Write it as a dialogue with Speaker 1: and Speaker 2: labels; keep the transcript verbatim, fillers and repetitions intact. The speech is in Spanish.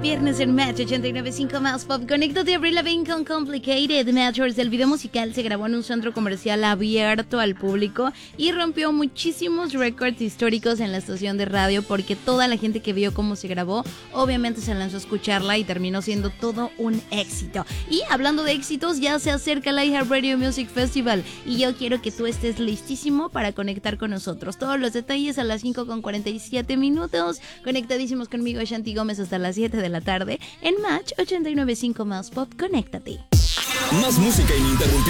Speaker 1: Viernes en Match ochenta y nueve punto cinco más Pop. Conéctate a Avril Lavigne con Complicated Matters. El video musical se grabó en un centro comercial abierto al público y rompió muchísimos récords históricos en la estación de radio porque toda la gente que vio cómo se grabó obviamente se lanzó a escucharla y terminó siendo todo un éxito. Y hablando de éxitos, ya se acerca la iHeartRadio Music Festival y yo quiero que tú estés listísimo para conectar con nosotros. Todos los detalles a las cinco con cuarenta y siete minutos. Conectadísimos conmigo, Shanti Gómez, hasta las siete de la tarde en Match ochenta y nueve punto cinco más Pop. Conéctate.
Speaker 2: Más música ininterrumpida.